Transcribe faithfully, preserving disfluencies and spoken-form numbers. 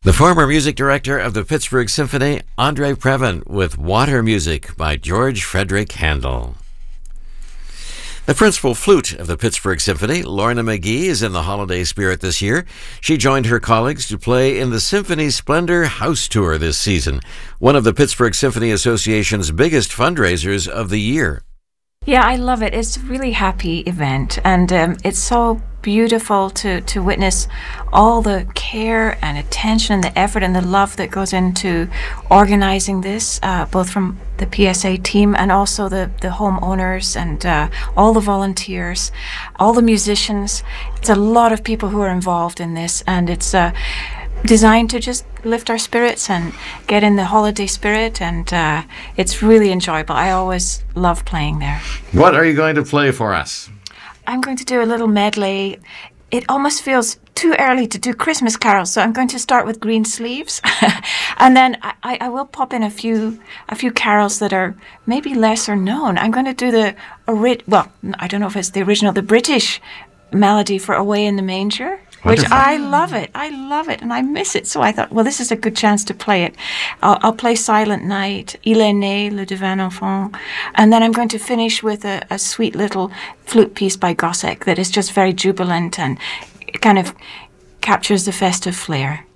The former music director of the Pittsburgh Symphony, Andre Previn, with Water Music by George Frederick Handel. The principal flute of the Pittsburgh Symphony, Lorna McGee, is in the holiday spirit this year. She joined her colleagues to play in the Symphony Splendor House Tour this season, one of the Pittsburgh Symphony Association's biggest fundraisers of the year. Yeah, I love it. It's a really happy event, and um, it's so beautiful to, to witness all the care and attention and the effort and the love that goes into organizing this, uh, both from the P S A team and also the, the homeowners and uh, all the volunteers, all the musicians. It's a lot of people who are involved in this, and it's uh, designed to just lift our spirits and get in the holiday spirit, and uh, it's really enjoyable. I always love playing there. What are you going to play for us? I'm going to do a little medley. It almost feels too early to do Christmas carols, so I'm going to start with Green Sleeves, and then I, I will pop in a few a few carols that are maybe lesser known. I'm going to do the ori- well, I don't know if it's the original, the British melody for Away in the Manger. Which Wonderful. I love it. I love it, and I miss it. So I thought, well, this is a good chance to play it. I'll, I'll play Silent Night, Il est né, le divin enfant, and then I'm going to finish with a, a sweet little flute piece by Gossec that is just very jubilant and kind of captures the festive flair.